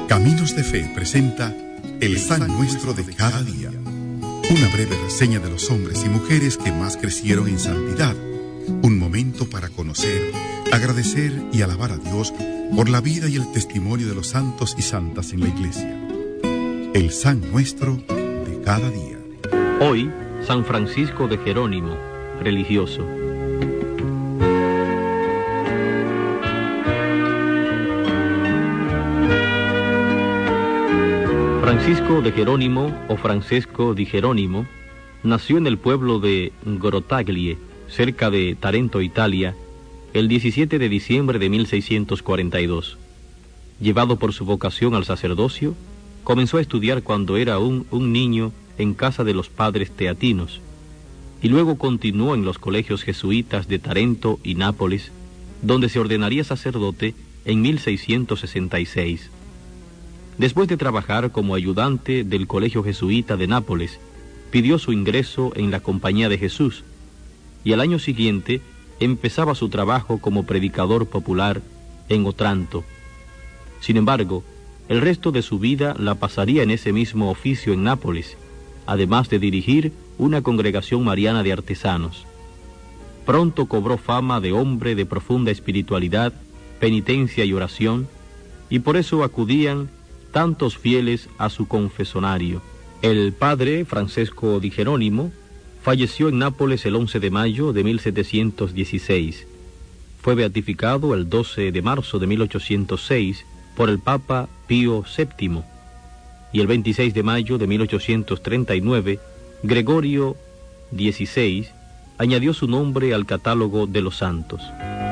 Caminos de Fe presenta El San Nuestro de cada día. Una breve reseña de los hombres y mujeres que más crecieron en santidad. Un momento para conocer, agradecer y alabar a Dios por la vida y el testimonio de los santos y santas en la Iglesia. El San Nuestro de cada día. Hoy, San Francisco de Jerónimo, religioso. Francisco de Jerónimo, o Francesco di Jerónimo, nació en el pueblo de Grottaglie, cerca de Tarento, Italia, el 17 de diciembre de 1642. Llevado por su vocación al sacerdocio, comenzó a estudiar cuando era aún un niño en casa de los padres teatinos, y luego continuó en los colegios jesuitas de Tarento y Nápoles, donde se ordenaría sacerdote en 1666. Después de trabajar como ayudante del colegio jesuita de Nápoles, pidió su ingreso en la Compañía de Jesús, y al año siguiente empezaba su trabajo como predicador popular en Otranto. Sin embargo, el resto de su vida la pasaría en ese mismo oficio en Nápoles, además de dirigir una congregación mariana de artesanos. Pronto cobró fama de hombre de profunda espiritualidad, penitencia y oración, y por eso acudían tantos fieles a su confesonario. El padre Francesco di Jerónimo falleció en Nápoles el 11 de mayo de 1716. Fue beatificado el 12 de marzo de 1806 por el Papa Pío VII, y el 26 de mayo de 1839, Gregorio XVI añadió su nombre al catálogo de los santos.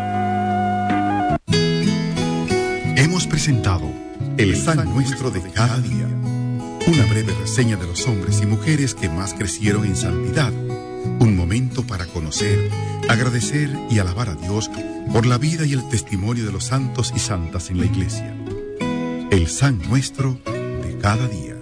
Hemos presentado El San Nuestro de cada día. Una breve reseña de los hombres y mujeres que más crecieron en santidad. Un momento para conocer, agradecer y alabar a Dios por la vida y el testimonio de los santos y santas en la Iglesia. El San Nuestro de cada día.